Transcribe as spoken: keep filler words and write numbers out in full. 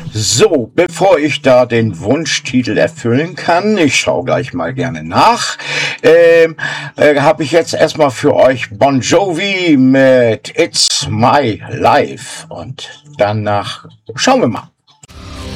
So, bevor ich da den Wunschtitel erfüllen kann, ich schaue gleich mal gerne nach, ähm, äh, habe ich jetzt erstmal für euch Bon Jovi mit It's My Life und danach schauen wir mal.